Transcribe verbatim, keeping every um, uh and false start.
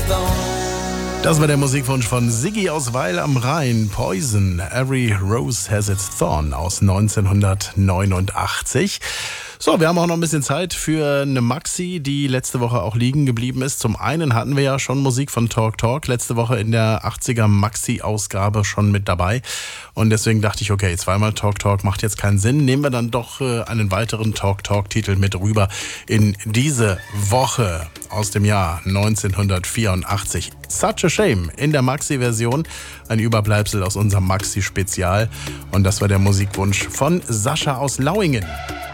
Das war der Musikwunsch von Siggi aus Weil am Rhein. Poison, Every Rose Has Its Thorn aus neunzehnhundertneunundachtzig. So, wir haben auch noch ein bisschen Zeit für eine Maxi, die letzte Woche auch liegen geblieben ist. Zum einen hatten wir ja schon Musik von Talk Talk letzte Woche in der achtziger Maxi-Ausgabe schon mit dabei. Und deswegen dachte ich, okay, zweimal Talk Talk macht jetzt keinen Sinn. Nehmen wir dann doch äh, einen weiteren Talk Talk-Titel mit rüber in diese Woche aus dem Jahr neunzehnhundertvierundachtzig. Such a Shame in der Maxi-Version. Ein Überbleibsel aus unserem Maxi-Spezial. Und das war der Musikwunsch von Sascha aus Lauingen.